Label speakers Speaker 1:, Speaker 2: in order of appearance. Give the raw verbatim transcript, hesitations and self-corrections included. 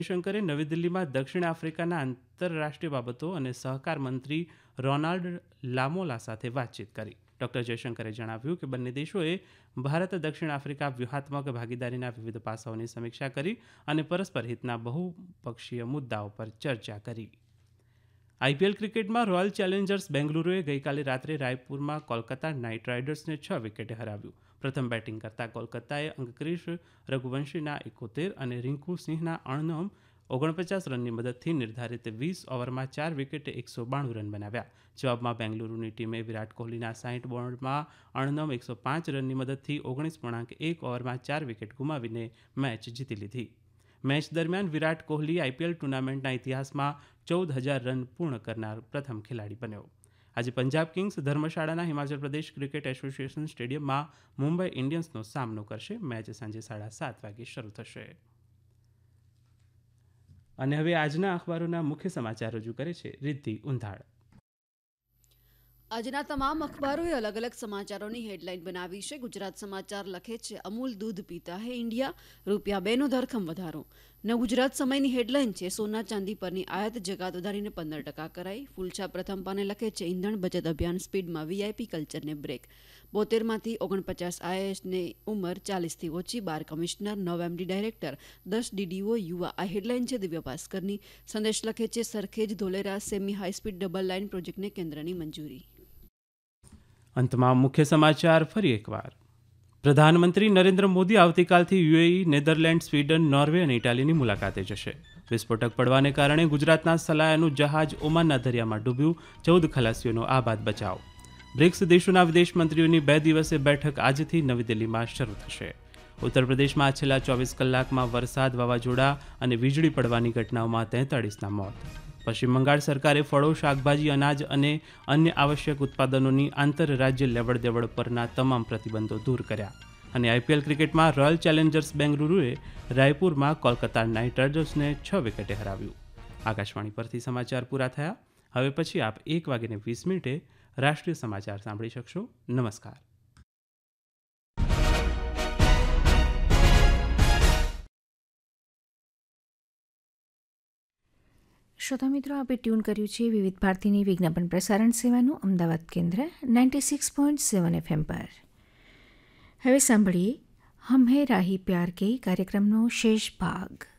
Speaker 1: જયશંકરે નવી દિલ્હીમાં દક્ષિણ આફ્રિકાના આંતરરાષ્ટ્રીય બાબતો અને સહકાર મંત્રી રોનાલ્ડ લામોલા સાથે વાતચીત કરી. ડોક્ટર જયશંકરે જણાવ્યું કે બંને દેશોએ ભારત દક્ષિણ આફ્રિકા વ્યૂહાત્મક ભાગીદારીના વિવિધ પાસાઓની સમીક્ષા કરી અને પરસ્પર હિતના બહુપક્ષીય મુદ્દાઓ પર ચર્ચા કરી. આઈપીએલ ક્રિકેટમાં રોયલ ચેલેન્જર્સ બેંગલુરુએ ગઈકાલે રાત્રે રાયપુરમાં કોલકાતા નાઇટ રાઇડર્સને છ વિકેટે હરાવ્યું. પ્રથમ બેટિંગ કરતા કોલકાતાએ અંકિત રઘુવંશીના એકોતેર અને રિંકુ સિંહના અણનમ ઓગણપચાસ રનની મદદથી નિર્ધારિત વીસ ઓવરમાં ચાર વિકેટે એકસો બાણું રન બનાવ્યા. જવાબમાં બેંગલુરુની ટીમે વિરાટ કોહલીના સાઠ બોલમાં અણનમ એકસો પાંચ રનની મદદથી ઓગણીસ પૂર્ણાંક એક ઓવરમાં ચાર વિકેટ ગુમાવીને મેચ જીતી લીધી. મેચ દરમિયાન વિરાટ કોહલી આઈપીએલ ટુર્નામેન્ટના ઇતિહાસમાં ચૌદ હજાર રન પૂર્ણ કરનાર પ્રથમ ખેલાડી બન્યો. આજે Punjab Kings ધર્મશાળાના Himachal Pradesh cricket association સ્ટેડિયમમાં મુંબઈ ઇન્ડિયન્સનો સામનો કરશે. મેચ સાંજે સાડા સાત વાગે શરૂ થશે. અને હવે આજના અખબારોના મુખ્ય સમાચાર રજૂ કરે છે રિદ્ધિ ઉંધાડ.
Speaker 2: આજના તમામ અખબારોએ અલગ અલગ સમાચારોની હેડલાઇન બનાવી છે. ગુજરાત સમાચાર લખે છે અમૂલ દૂધ પીતા હે ઇન્ડિયા, રૂપિયા બેનો ધરખમ વધારો. ન ગુજરાત સમયની હેડલાઇન છે સોના ચાંદી પરની આયાત જકાત વધારીને પંદર ટકા કરાઈ. ફૂલછા પ્રથમ પાને લખે છે ઇંધણ બચત અભિયાન સ્પીડમાં, વીઆઈપી કલ્ચરને બ્રેક. બોતેરમાંથી ઓગણપચાસ આઈએએસની ઉંમર ચાલીસથી ઓછી, બાર કમિશનર, નવ એમડી ડાયરેક્ટર, દસ ડીડીઓ યુવા. આ હેડલાઇન છે દિવ્ય ભાસ્કરની. સંદેશ લખે છે Sarkhej Dholera semi high speed double line પ્રોજેક્ટને કેન્દ્રની મંજૂરી.
Speaker 1: અંતમાં મુખ્ય સમાચાર ફરી એકવાર. પ્રધાનમંત્રી નરેન્દ્ર મોદી આવતીકાલથી યુએઈ, નેધરલેન્ડ, સ્વીડન, નોર્વે અને ઇટાલીની મુલાકાતે જશે. વિસ્ફોટક પડવાને કારણે ગુજરાતના સલાયાનું જહાજ ઓમાનના દરિયામાં ડૂબ્યું. ચૌદ ખલાસીઓનો આબાદ બચાવ. બ્રિક્સ દેશોના વિદેશ મંત્રીઓની બે દિવસીય બેઠક આજથી નવી દિલ્હીમાં શરૂ થશે. ઉત્તર પ્રદેશમાં છેલ્લા ચોવીસ કલાકમાં વરસાદ, વાવાઝોડા અને વીજળી પડવાની ઘટનાઓમાં તેતાળીસના મોત. પશ્ચિમ બંગાળ સરકારે ફળો, શાકભાજી, અનાજ અને અન્ય આવશ્યક ઉત્પાદનોની આંતરરાજ્ય લેવડ દેવડ પરના તમામ પ્રતિબંધો દૂર કર્યા. અને આઈપીએલ ક્રિકેટમાં રોયલ ચેલેન્જર્સ બેંગલુરુએ રાયપુરમાં કોલકાતા નાઇટ રાઇડર્સને છ વિકેટે હરાવ્યું. આકાશવાણી પરથી સમાચાર પૂરા થયા. હવે પછી આપ એક વાગ્યે વીસ મિનિટે રાષ્ટ્રીય સમાચાર સાંભળી શકશો. નમસ્કાર.
Speaker 3: શ્રોતા મિત્રો, આપે ટ્યુન કર્યું છે વિવિધ ભારતીની વિજ્ઞાપન પ્રસારણ સેવાનું અમદાવાદ કેન્દ્ર ninety six point seven FM પર. હવે સાંભળીએ હમ હે રાહી પ્યાર કે કાર્યક્રમનો શેષ ભાગ.